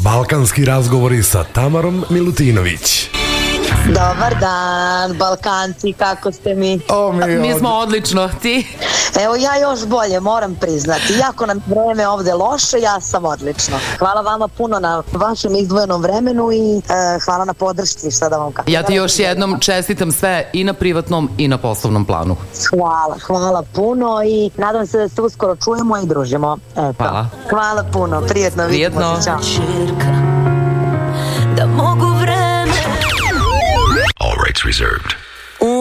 Balkanski razgovori sa Tamarom Milutinović. Dobar dan, Balkanci, kako ste mi? Mi smo odlično, ti? Evo ja još bolje, moram priznati. Iako nam vreme ovde loše, ja sam odlično. Hvala vama puno na vašem izdvojenom vremenu i hvala na podršci, šta da vam kažem. Ja ti još jednom čestitam sve i na privatnom i na poslovnom planu. Hvala puno i nadam se da se uskoro čujemo i družimo. Eto. Hvala puno, prijetno. Prijetno. Ćao. Da mogu vreme. All rights reserved.